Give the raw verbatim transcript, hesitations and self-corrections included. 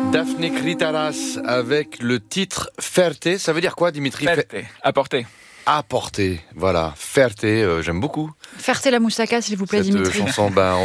Daphne Kritaras avec le titre Ferte. Ça veut dire quoi, Dimitri? Ferte, apporter. Apporter, voilà. Ferte, euh, j'aime beaucoup. Ferte la moussaka, s'il vous plaît, Cette Dimitri. chanson, ben,